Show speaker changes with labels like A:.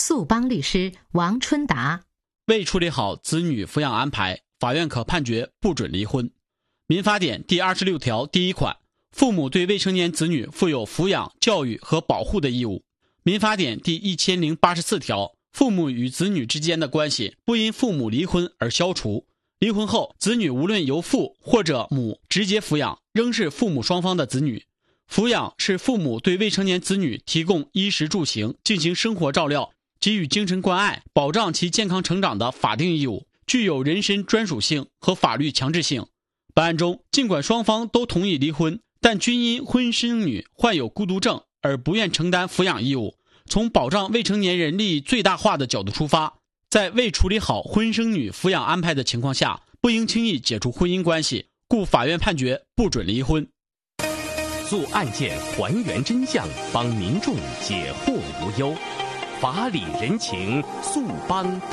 A: 诉帮律师王春达。
B: 未处理好子女抚养安排，法院可判决不准离婚。民法典第26条第1款，父母对未成年子女负有抚养、教育和保护的义务。民法典第1084条，父母与子女之间的关系不因父母离婚而消除。离婚后，子女无论由父或者母直接抚养，仍是父母双方的子女。抚养是父母对未成年子女提供衣食住行、进行生活照料、给予精神关爱、保障其健康成长的法定义务，具有人身专属性和法律强制性。本案中，尽管双方都同意离婚，但均因婚生女患有孤独症而不愿承担抚养义务。从保障未成年人利益最大化的角度出发，在未处理好婚生女抚养安排的情况下，不应轻易解除婚姻关系，故法院判决不准离婚。
C: 诉案件还原真相，帮民众解惑无忧，法理人情，诉帮。